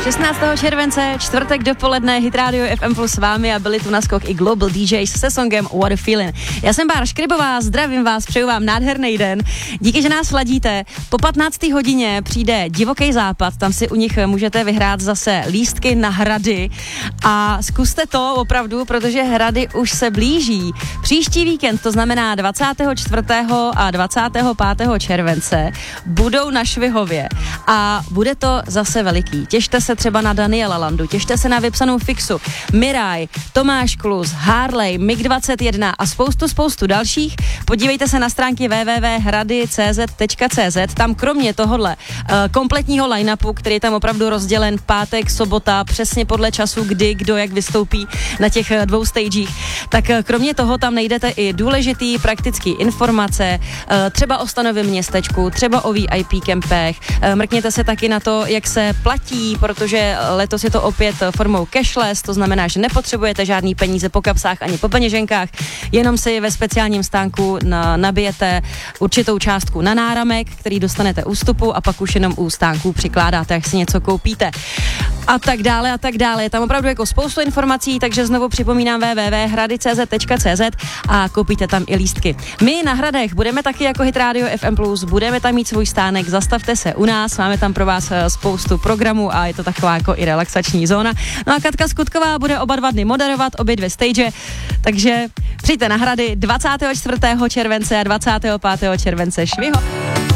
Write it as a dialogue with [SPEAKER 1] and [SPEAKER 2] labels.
[SPEAKER 1] 16. července, čtvrtek dopoledne, Hit Radio FM Plus s vámi a byli tu na skok i Global DJs se songem What a Feeling. Já jsem Bára Škribová, zdravím vás, přeju vám nádherný den. Díky, že nás ladíte. Po 15. hodině přijde Divoký západ, tam si u nich můžete vyhrát zase lístky na hrady a zkuste to opravdu, protože hrady už se blíží. Příští víkend, to znamená 24. a 25. července, budou na Švihově a bude to zase veliký. Těšte se třeba na Daniela Landu, těšte se na Vypsanou fixu, Miraj, Tomáš Klus, Harley, MiG21 a spoustu dalších. Podívejte se na stránky www.hrady.cz, tam kromě tohohle kompletního line-upu, který je tam opravdu rozdělen pátek, sobota, přesně podle času, kdy, kdo, jak vystoupí na těch dvou stagech, tak kromě toho tam najdete i důležitý praktický informace, třeba o stanovém městečku, třeba o VIP kempech, mrkněte se taky na to, jak se platí, protože letos je to opět formou cashless, to znamená, že nepotřebujete žádný peníze po kapsách ani po peněženkách, jenom si ve speciálním stánku nabijete určitou částku na náramek, který dostanete ústupu a pak už jenom u stánků přikládáte, jak si něco koupíte. A tak dále. Je tam opravdu jako spoustu informací, takže znovu připomínám www.hrady.cz a koupíte tam i lístky. My na Hradech budeme taky jako Hit Radio FM Plus, budeme tam mít svůj stánek, zastavte se u nás, máme tam pro vás spoustu programů a je to taková jako i relaxační zóna. No a Katka Skutková bude oba 2 dny moderovat, obě 2 stage, takže přijďte na Hrady 24. července a 25. července Šviho.